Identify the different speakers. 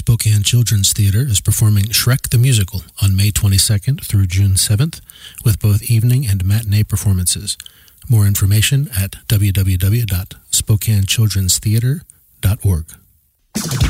Speaker 1: Spokane Children's Theater is performing Shrek the Musical on May 22nd through June 7th with both evening and matinee performances. More information at www.spokanechildrenstheater.org.